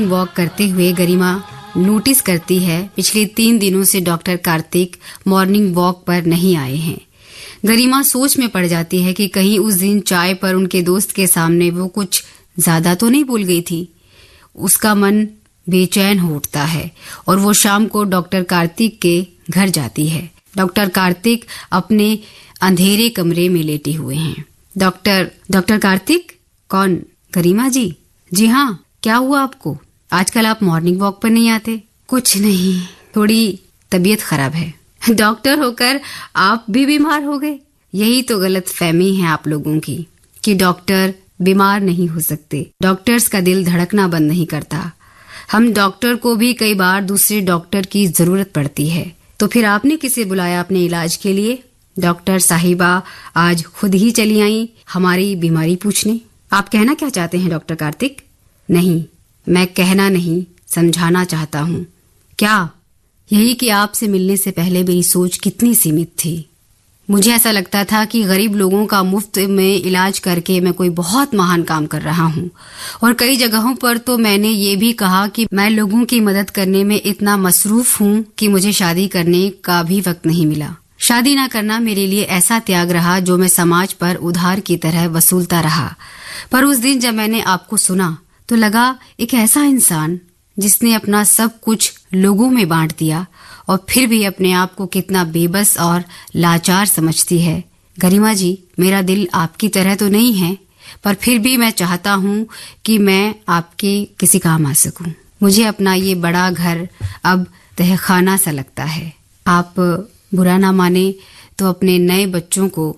Walk करते हुए गरिमा notice करती है पिछले 3 दिनों से डॉक्टर कार्तिक मॉर्निंग वॉक पर नहीं आए हैं। गरिमा सोच में पड़ जाती है कि कहीं उस दिन चाय पर उनके दोस्त के सामने वो कुछ ज्यादा तो नहीं बोल गई थी। उसका मन बेचैन हो उठता है और वो शाम को डॉक्टर कार्तिक के घर जाती है। डॉक्टर कार्तिक अपने अंधेरे कमरे में लेटे हुए हैं। डॉक्टर कार्तिक? कौन? गरिमा जी? जी हाँ, क्या हुआ आपको? आजकल आप मॉर्निंग वॉक पर नहीं आते? कुछ नहीं, थोड़ी तबीयत खराब है। डॉक्टर होकर आप भी बीमार हो गए? यही तो गलत फहमी है आप लोगों की कि डॉक्टर बीमार नहीं हो सकते। डॉक्टर्स का दिल धड़कना बंद नहीं करता। हम डॉक्टर को भी कई बार दूसरे डॉक्टर की जरूरत पड़ती है। तो फिर आपने किसे बुलाया अपने इलाज के लिए? डॉक्टर साहिबा आज खुद ही चली आई हमारी बीमारी पूछने। आप कहना क्या चाहते हैं डॉक्टर कार्तिक? नहीं, मैं कहना नहीं, समझाना चाहता हूँ। क्या? यही कि आपसे मिलने से पहले मेरी सोच कितनी सीमित थी। मुझे ऐसा लगता था कि गरीब लोगों का मुफ्त में इलाज करके मैं कोई बहुत महान काम कर रहा हूँ। और कई जगहों पर तो मैंने ये भी कहा कि मैं लोगों की मदद करने में इतना मसरूफ हूँ कि मुझे शादी करने का भी वक्त नहीं मिला। शादी न करना मेरे लिए ऐसा त्याग रहा जो मैं समाज पर उधार की तरह वसूलता रहा। पर उस दिन जब मैंने आपको सुना तो लगा एक ऐसा इंसान जिसने अपना सब कुछ लोगों में बांट दिया और फिर भी अपने आप को कितना बेबस और लाचार समझती है। गरिमा जी, मेरा दिल आपकी तरह तो नहीं है, पर फिर भी मैं चाहता हूँ कि मैं आपके किसी काम आ सकूं। मुझे अपना ये बड़ा घर अब तहखाना सा लगता है। आप बुरा ना माने तो अपने नए बच्चों को